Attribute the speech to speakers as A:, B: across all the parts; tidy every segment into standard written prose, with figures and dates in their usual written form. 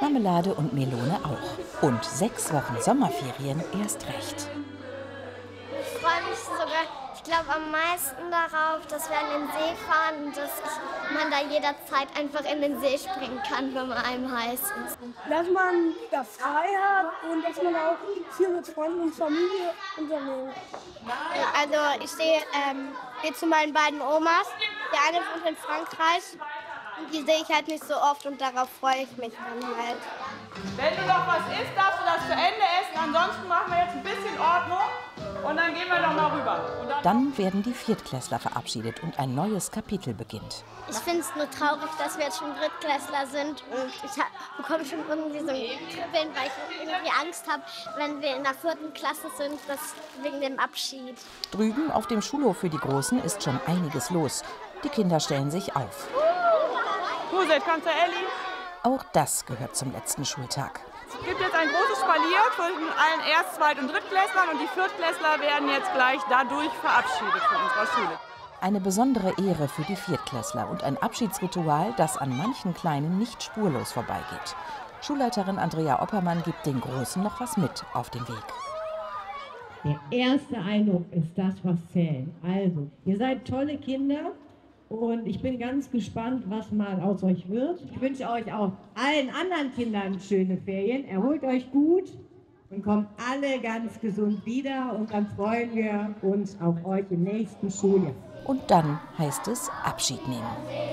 A: Marmelade und Melone auch. Und 6 Wochen Sommerferien erst recht.
B: Ich freue mich sogar, ich glaube, am meisten darauf, dass wir an den See fahren und dass man da jederzeit einfach in den See springen kann, wenn man einem heiß ist.
C: Dass man da frei hat und dass man auch viel mit Freunden und Familie unterwegs.
B: Also ich sehe hier zu meinen beiden Omas. Der eine wohnt in Frankreich und die sehe ich halt nicht so oft und darauf freue ich mich dann halt.
D: Wenn du noch was isst, darfst du das zu Ende essen. Ansonsten machen wir jetzt ein bisschen Ordnung und dann gehen wir noch mal rüber.
A: Dann werden die Viertklässler verabschiedet und ein neues Kapitel beginnt.
B: Ich finde es nur traurig, dass wir jetzt schon Drittklässler sind und ich bekomme schon irgendwie so ein Kribbeln, weil ich irgendwie Angst habe, wenn wir in der 4. Klasse sind, dass wegen dem Abschied.
A: Drüben auf dem Schulhof für die Großen ist schon einiges los. Die Kinder stellen sich auf.
D: Huset, kannst du Elli?
A: Auch das gehört zum letzten Schultag.
D: Es gibt jetzt ein großes Spalier zwischen allen Erst-, Zweit- und Drittklässlern und die Viertklässler werden jetzt gleich dadurch verabschiedet von unserer Schule.
A: Eine besondere Ehre für die Viertklässler und ein Abschiedsritual, das an manchen Kleinen nicht spurlos vorbeigeht. Schulleiterin Andrea Oppermann gibt den Großen noch was mit auf den Weg.
E: Der erste Eindruck ist das, was zählt. Also, ihr seid tolle Kinder. Und ich bin ganz gespannt, was mal aus euch wird. Ich wünsche euch auch allen anderen Kindern schöne Ferien. Erholt euch gut und kommt alle ganz gesund wieder. Und dann freuen wir uns auf euch im nächsten Schuljahr.
A: Und dann heißt es Abschied nehmen.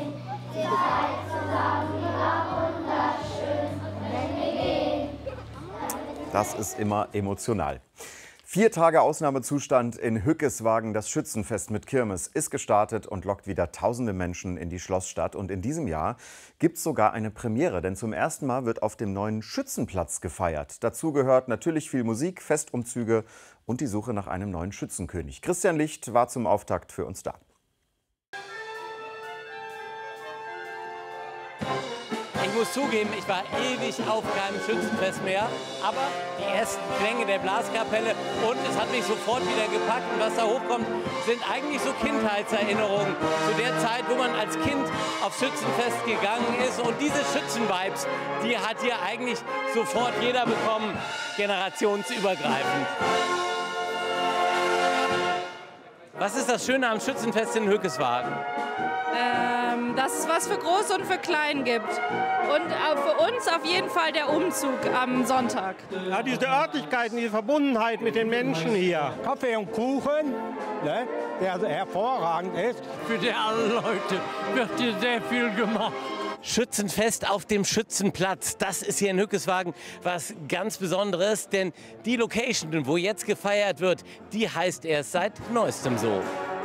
F: Das ist immer emotional. 4 Tage Ausnahmezustand in Hückeswagen. Das Schützenfest mit Kirmes ist gestartet und lockt wieder tausende Menschen in die Schlossstadt. Und in diesem Jahr gibt es sogar eine Premiere, denn zum ersten Mal wird auf dem neuen Schützenplatz gefeiert. Dazu gehört natürlich viel Musik, Festumzüge und die Suche nach einem neuen Schützenkönig. Christian Licht war zum Auftakt für uns da.
G: Ich muss zugeben, ich war ewig auf keinem Schützenfest mehr, aber die ersten Klänge der Blaskapelle und es hat mich sofort wieder gepackt und was da hochkommt, sind eigentlich so Kindheitserinnerungen zu der Zeit, wo man als Kind aufs Schützenfest gegangen ist und diese Schützenvibes, die hat hier eigentlich sofort jeder bekommen, generationsübergreifend. Was ist das Schöne am Schützenfest in Hückeswagen?
H: Dass es was für Groß und für Klein gibt. Und für uns auf jeden Fall der Umzug am Sonntag.
I: Ja, diese Örtlichkeiten, diese Verbundenheit mit den Menschen hier. Kaffee und Kuchen, ne, der also hervorragend ist.
G: Für die alle Leute wird hier sehr viel gemacht. Schützenfest auf dem Schützenplatz, das ist hier in Hückeswagen was ganz Besonderes, denn die Location, wo jetzt gefeiert wird, die heißt erst seit neuestem so.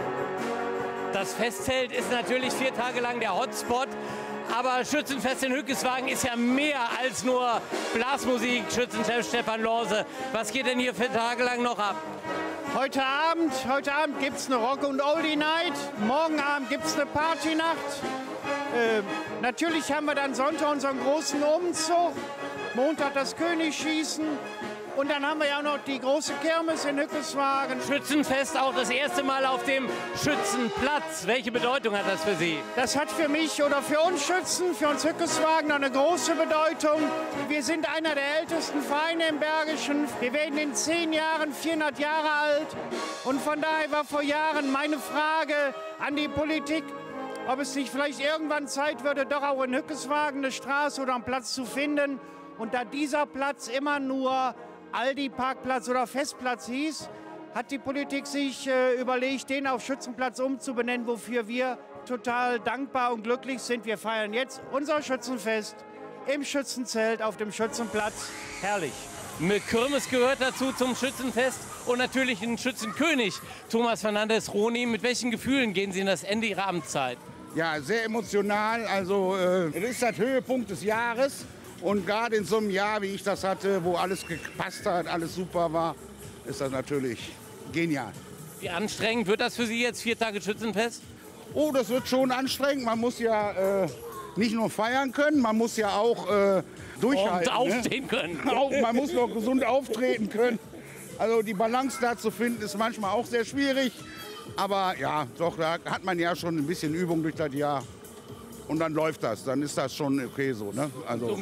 G: Das Festzelt ist natürlich 4 Tage lang der Hotspot, aber Schützenfest in Hückeswagen ist ja mehr als nur Blasmusik, Schützenchef Stefan Lorse. Was geht denn hier 4 Tage lang noch ab?
I: Heute Abend gibt es eine Rock- und Oldie-Night. Morgen Abend gibt es eine Partynacht. Natürlich haben wir dann Sonntag unseren großen Umzug. Montag das Königsschießen. Und dann haben wir ja auch noch die große Kirmes in Hückeswagen.
G: Schützenfest auch das erste Mal auf dem Schützenplatz. Welche Bedeutung hat das für Sie?
I: Das hat für mich oder für uns Schützen, für uns Hückeswagen eine große Bedeutung. Wir sind einer der ältesten Vereine im Bergischen. Wir werden in 10 Jahren 400 Jahre alt. Und von daher war vor Jahren meine Frage an die Politik, ob es nicht vielleicht irgendwann Zeit würde, doch auch in Hückeswagen eine Straße oder einen Platz zu finden. Und da dieser Platz immer nur Aldi-Parkplatz oder Festplatz hieß, hat die Politik sich überlegt, den auf Schützenplatz umzubenennen, wofür wir total dankbar und glücklich sind. Wir feiern jetzt unser Schützenfest im Schützenzelt auf dem Schützenplatz. Herrlich.
G: Mit Kirmes gehört dazu zum Schützenfest und natürlich ein Schützenkönig. Thomas Fernandes, Roni, mit welchen Gefühlen gehen Sie in das Ende Ihrer Amtszeit?
J: Ja, sehr emotional. Also es ist der Höhepunkt des Jahres. Und gerade in so einem Jahr, wie ich das hatte, wo alles gepasst hat, alles super war, ist das natürlich genial.
G: Wie anstrengend wird das für Sie jetzt, 4 Tage Schützenfest?
J: Oh, das wird schon anstrengend. Man muss ja nicht nur feiern können, man muss ja auch durchhalten.
G: Und aufstehen können.
J: Auch, man muss noch gesund auftreten können. Also die Balance da zu finden, ist manchmal auch sehr schwierig. Aber ja, doch, da hat man ja schon ein bisschen Übung durch das Jahr. Und dann läuft das, dann ist das schon okay so. Ne? Also